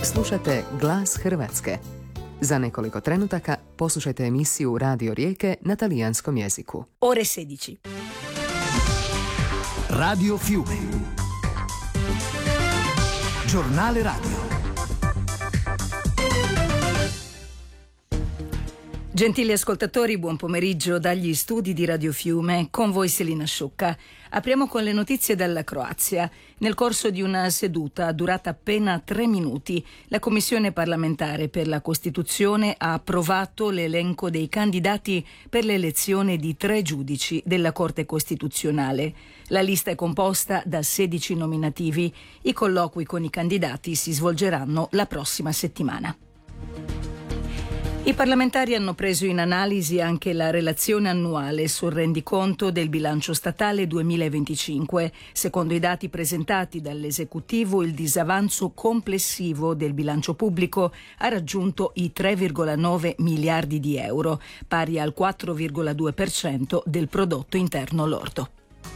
Slušate Glas Hrvatske. Za nekoliko trenutaka poslušajte emisiju Radio Rijeke na talijanskom jeziku. Ore 16. Radio Fiume. Giornale radio. Gentili ascoltatori, buon pomeriggio dagli studi di Radio Fiume, con voi Selina Sciocca. Apriamo con le notizie dalla Croazia. Nel corso di una seduta durata appena 3 minuti, la Commissione parlamentare per la Costituzione ha approvato l'elenco dei candidati per l'elezione di 3 giudici della Corte Costituzionale. La lista è composta da 16 nominativi. I colloqui con i candidati si svolgeranno la prossima settimana. I parlamentari hanno preso in analisi anche la relazione annuale sul rendiconto del bilancio statale 2025. Secondo i dati presentati dall'esecutivo, il disavanzo complessivo del bilancio pubblico ha raggiunto i 3,9 miliardi di euro, pari al 4,2% del prodotto interno lordo.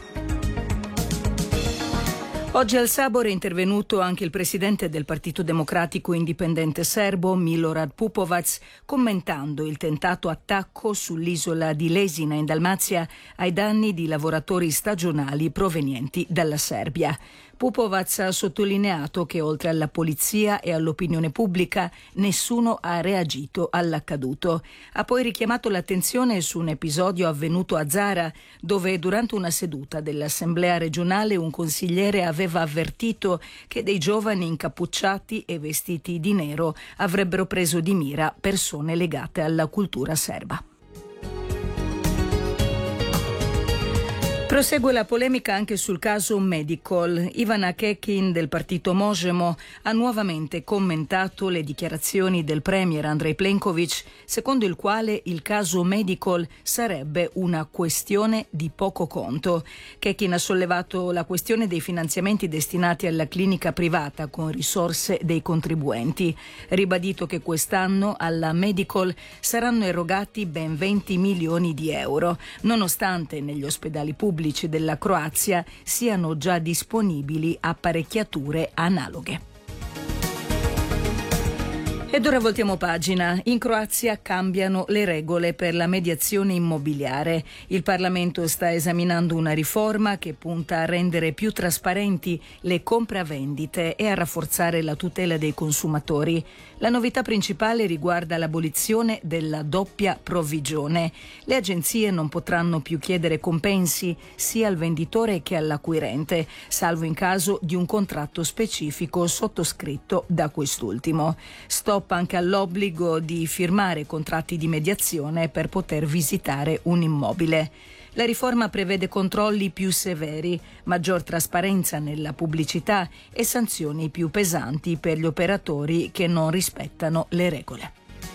Oggi al Sabor è intervenuto anche il presidente del Partito Democratico Indipendente Serbo, Milorad Pupovac, commentando il tentato attacco sull'isola di Lesina in Dalmazia ai danni di lavoratori stagionali provenienti dalla Serbia. Pupovac ha sottolineato che oltre alla polizia e all'opinione pubblica nessuno ha reagito all'accaduto. Ha poi richiamato l'attenzione su un episodio avvenuto a Zara, dove durante una seduta dell'Assemblea regionale un consigliere aveva avvertito che dei giovani incappucciati e vestiti di nero avrebbero preso di mira persone legate alla cultura serba. Prosegue la polemica anche sul caso Medicol. Ivana Kekin del partito Možemo ha nuovamente commentato le dichiarazioni del premier Andrej Plenković, secondo il quale il caso Medicol sarebbe una questione di poco conto. Kekin ha sollevato la questione dei finanziamenti destinati alla clinica privata con risorse dei contribuenti. Ribadito che quest'anno alla Medicol saranno erogati ben 20 milioni di euro, nonostante negli ospedali pubblici della Croazia siano già disponibili apparecchiature analoghe. Ed ora voltiamo pagina. In Croazia cambiano le regole per la mediazione immobiliare. Il Parlamento sta esaminando una riforma che punta a rendere più trasparenti le compravendite e a rafforzare la tutela dei consumatori. La novità principale riguarda l'abolizione della doppia provvigione. Le agenzie non potranno più chiedere compensi sia al venditore che all'acquirente, salvo in caso di un contratto specifico sottoscritto da quest'ultimo. Stop anche all'obbligo di firmare contratti di mediazione per poter visitare un immobile. La riforma prevede controlli più severi, maggior trasparenza nella pubblicità e sanzioni più pesanti per gli operatori che non rispettano le regole.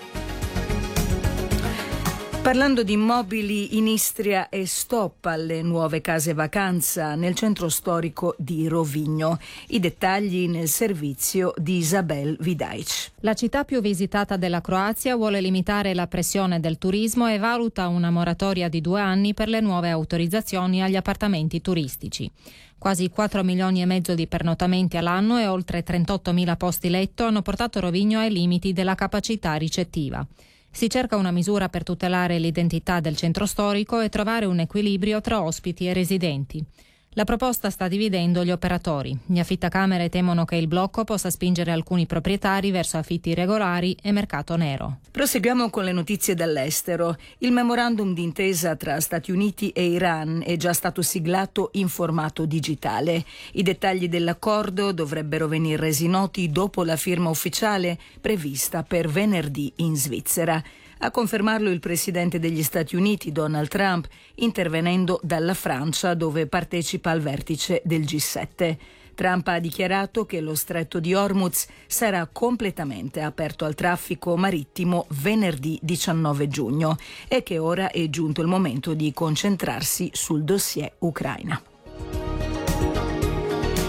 Parlando di immobili, in Istria è stop alle nuove case vacanza nel centro storico di Rovigno. I dettagli nel servizio di Isabel Vidaic. La città più visitata della Croazia vuole limitare la pressione del turismo e valuta una moratoria di 2 anni per le nuove autorizzazioni agli appartamenti turistici. Quasi 4 milioni e mezzo di pernottamenti all'anno e oltre 38.000 posti letto hanno portato Rovigno ai limiti della capacità ricettiva. Si cerca una misura per tutelare l'identità del centro storico e trovare un equilibrio tra ospiti e residenti. La proposta sta dividendo gli operatori. Gli affittacamere temono che il blocco possa spingere alcuni proprietari verso affitti irregolari e mercato nero. Proseguiamo con le notizie dall'estero. Il memorandum d'intesa tra Stati Uniti e Iran è già stato siglato in formato digitale. I dettagli dell'accordo dovrebbero venire resi noti dopo la firma ufficiale prevista per venerdì in Svizzera. A confermarlo il presidente degli Stati Uniti, Donald Trump, intervenendo dalla Francia, dove partecipa al vertice del G7. Trump ha dichiarato che lo stretto di Hormuz sarà completamente aperto al traffico marittimo venerdì 19 giugno e che ora è giunto il momento di concentrarsi sul dossier Ucraina.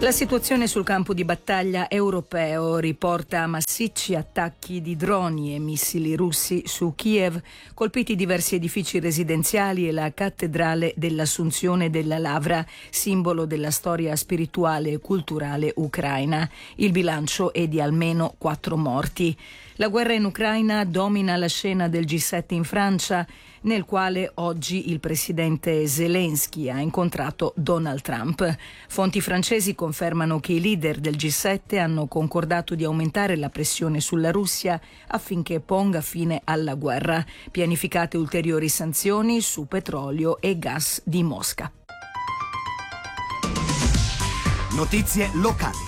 La situazione sul campo di battaglia europeo riporta massicci attacchi di droni e missili russi su Kiev, colpiti diversi edifici residenziali e la cattedrale dell'Assunzione della Lavra, simbolo della storia spirituale e culturale ucraina. Il bilancio è di almeno 4 morti. La guerra in Ucraina domina la scena del G7 in Francia, nel quale oggi il presidente Zelensky ha incontrato Donald Trump. Fonti francesi confermano che i leader del G7 hanno concordato di aumentare la pressione sulla Russia affinché ponga fine alla guerra. Pianificate ulteriori sanzioni su petrolio e gas di Mosca. Notizie locali.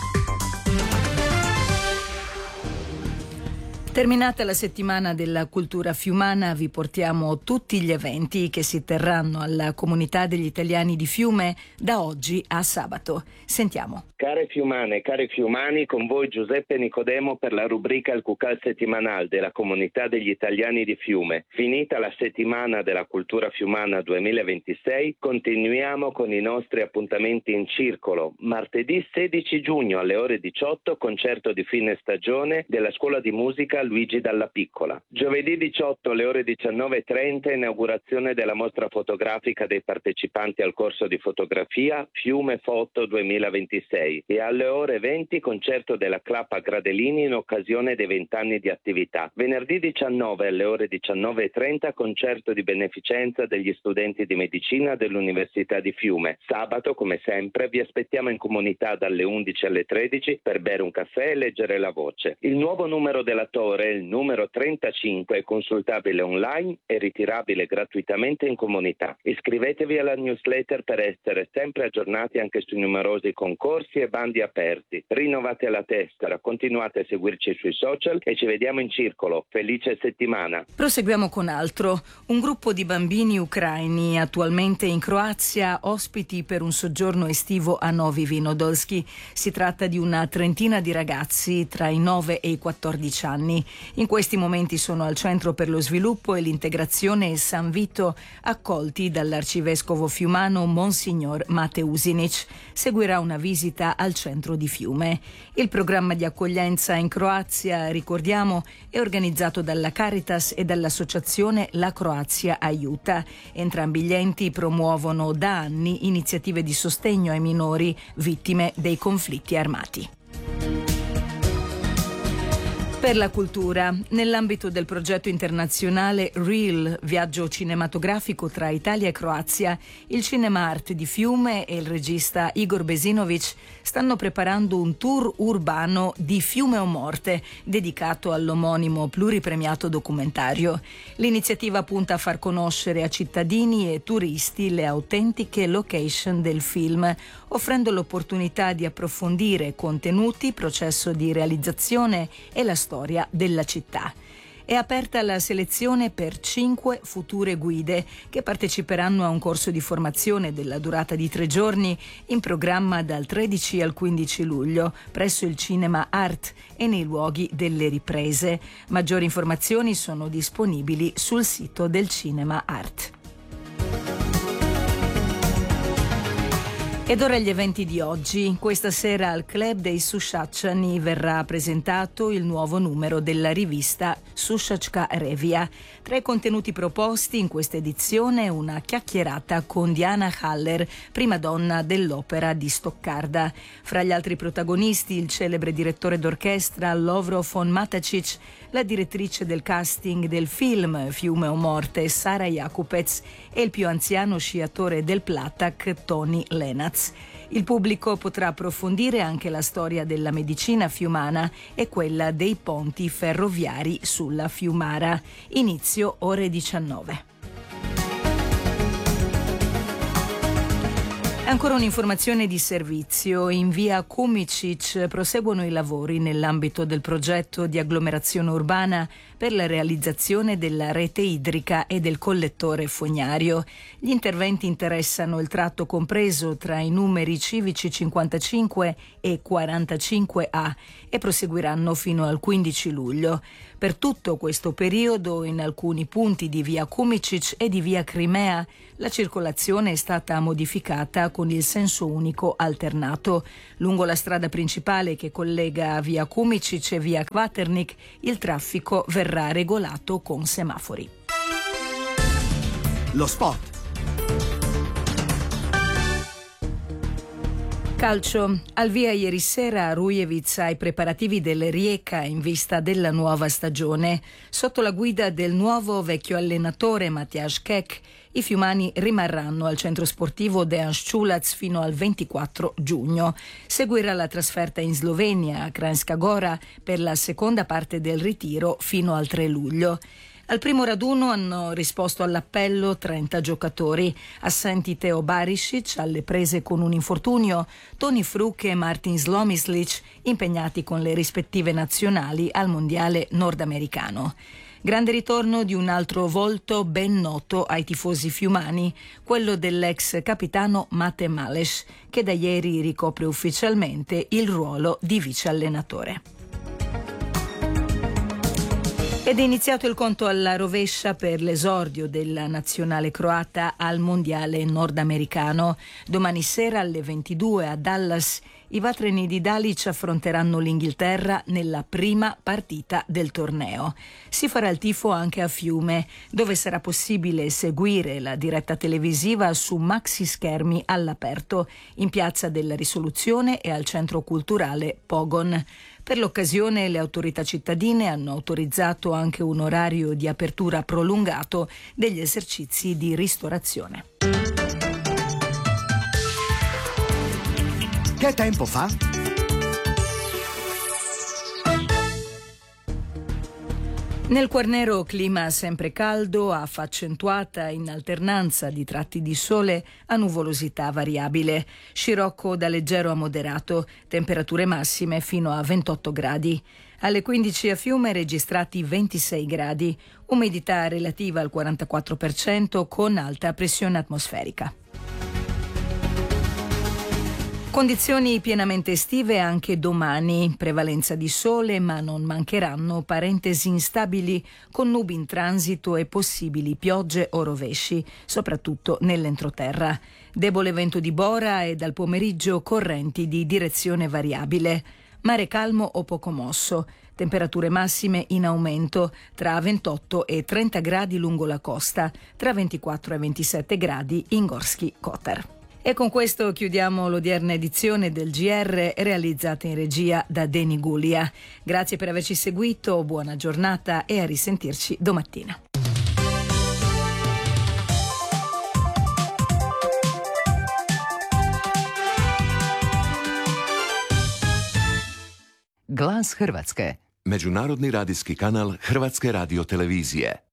Terminata la settimana della cultura fiumana, vi portiamo tutti gli eventi che si terranno alla comunità degli italiani di Fiume da oggi a sabato. Sentiamo. Care fiumane, cari fiumani, con voi Giuseppe Nicodemo per la rubrica Il Cucal Settimanal della comunità degli italiani di Fiume. Finita la settimana della cultura fiumana 2026, continuiamo con i nostri appuntamenti in circolo. Martedì 16 giugno alle ore 18, concerto di fine stagione della scuola di musica Luigi Dalla Piccola. Giovedì 18 alle ore 19:30, inaugurazione della mostra fotografica dei partecipanti al corso di fotografia Fiume Foto 2026. E alle ore 20 concerto della Clap Gradelini in occasione dei 20 anni di attività. Venerdì 19 alle ore 19:30 concerto di beneficenza degli studenti di medicina dell'Università di Fiume. Sabato, come sempre, vi aspettiamo in comunità dalle 11 alle 13 per bere un caffè e leggere la voce. Il nuovo numero della Torre, il numero 35, è consultabile online e ritirabile gratuitamente in comunità. Iscrivetevi alla newsletter per essere sempre aggiornati anche sui numerosi concorsi e bandi aperti. Rinnovate la tessera, continuate a seguirci sui social e ci vediamo in circolo. Felice settimana. Proseguiamo con altro. Un gruppo di bambini ucraini attualmente in Croazia, ospiti per un soggiorno estivo a Novi Vinodolski. Si tratta di una trentina di ragazzi tra i 9 e i 14 anni. In questi momenti sono al Centro per lo Sviluppo e l'Integrazione San Vito, accolti dall'arcivescovo fiumano Monsignor Mateusinic. Seguirà una visita al centro di Fiume. Il programma di accoglienza in Croazia, ricordiamo, è organizzato dalla Caritas e dall'associazione La Croazia Aiuta. Entrambi gli enti promuovono da anni iniziative di sostegno ai minori vittime dei conflitti armati. Per la cultura, nell'ambito del progetto internazionale REEL, viaggio cinematografico tra Italia e Croazia, il Cinema Art di Fiume e il regista Igor Besinovic stanno preparando un tour urbano di Fiume o Morte, dedicato all'omonimo pluripremiato documentario. L'iniziativa punta a far conoscere a cittadini e turisti le autentiche location del film, offrendo l'opportunità di approfondire contenuti, processo di realizzazione e la storia della città. È aperta la selezione per 5 future guide che parteciperanno a un corso di formazione della durata di 3 giorni in programma dal 13 al 15 luglio presso il Cinema Art e nei luoghi delle riprese. Maggiori informazioni sono disponibili sul sito del Cinema Art. Ed ora gli eventi di oggi. Questa sera al Club dei Susciacciani verrà presentato il nuovo numero della rivista Susciacca Revia. Tra i contenuti proposti in questa edizione una chiacchierata con Diana Haller, prima donna dell'opera di Stoccarda. Fra gli altri protagonisti il celebre direttore d'orchestra Lovro von Matacic, la direttrice del casting del film Fiume o Morte Sara Jakupec e il più anziano sciatore del Platak Tony Lenaz. Il pubblico potrà approfondire anche la storia della medicina fiumana e quella dei ponti ferroviari sulla Fiumara. Inizio ore 19. Ancora un'informazione di servizio. In via Kumicic proseguono i lavori nell'ambito del progetto di agglomerazione urbana per la realizzazione della rete idrica e del collettore fognario. Gli interventi interessano il tratto compreso tra i numeri civici 55 e 45A e proseguiranno fino al 15 luglio. Per tutto questo periodo, in alcuni punti di via Kumicic e di via Crimea, la circolazione è stata modificata con il senso unico alternato. Lungo la strada principale che collega via Kumicic e via Kvaternik il traffico verrà regolato con semafori. Lo sport. Calcio. Al via ieri sera Rujevic ai preparativi del Rijeka in vista della nuova stagione. Sotto la guida del nuovo vecchio allenatore Matjaž Kek, i fiumani rimarranno al centro sportivo Dejan Ščulac fino al 24 giugno. Seguirà la trasferta in Slovenia a Kranjska Gora per la seconda parte del ritiro fino al 3 luglio. Al primo raduno hanno risposto all'appello 30 giocatori, assenti Teo Barišić alle prese con un infortunio, Toni Fruk e Martin Slomislić impegnati con le rispettive nazionali al mondiale nordamericano. Grande ritorno di un altro volto ben noto ai tifosi fiumani, quello dell'ex capitano Mate Males, che da ieri ricopre ufficialmente il ruolo di vice allenatore. Ed è iniziato il conto alla rovescia per l'esordio della nazionale croata al mondiale nordamericano. Domani sera alle 22 a Dallas i vatreni di Dalic affronteranno l'Inghilterra nella prima partita del torneo. Si farà il tifo anche a Fiume, dove sarà possibile seguire la diretta televisiva su maxi schermi all'aperto, in Piazza della Risoluzione e al centro culturale Pogon. Per l'occasione le autorità cittadine hanno autorizzato anche un orario di apertura prolungato degli esercizi di ristorazione. Che tempo fa? Nel Quarnero clima sempre caldo, affa accentuata in alternanza di tratti di sole a nuvolosità variabile. Scirocco da leggero a moderato, temperature massime fino a 28 gradi. Alle 15 a Fiume registrati 26 gradi, umidità relativa al 44% con alta pressione atmosferica. Condizioni pienamente estive anche domani, prevalenza di sole ma non mancheranno parentesi instabili con nubi in transito e possibili piogge o rovesci, soprattutto nell'entroterra. Debole vento di bora e dal pomeriggio correnti di direzione variabile. Mare calmo o poco mosso, temperature massime in aumento tra 28 e 30 gradi lungo la costa, tra 24 e 27 gradi in Gorski Kotar. E con questo chiudiamo l'odierna edizione del GR realizzata in regia da Deni Gulia. Grazie per averci seguito, buona giornata e a risentirci domattina. Glas Hrvatske. Međunarodni radijski kanal Hrvatske radiotelevizije.